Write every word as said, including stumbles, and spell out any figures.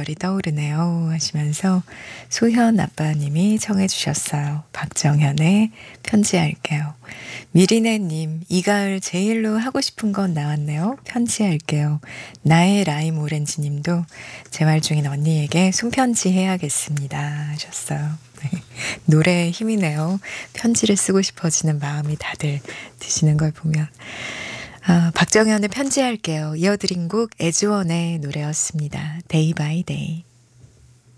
계절이 떠오르네요 하시면서 소현 아빠님이 청해 주셨어요. 박정현의 편지할게요. 미리네님, 이 가을 제일로 하고 싶은 건 나왔네요. 편지할게요. 나의 라임 오렌지님도 제 말 중인 언니에게 손편지 해야겠습니다 하셨어요. 네. 노래의 힘이네요. 편지를 쓰고 싶어지는 마음이 다들 드시는 걸 보면. 아, 박정현의 편지할게요. 이어드린 곡 에즈원의 노래였습니다. 데이 바이 데이.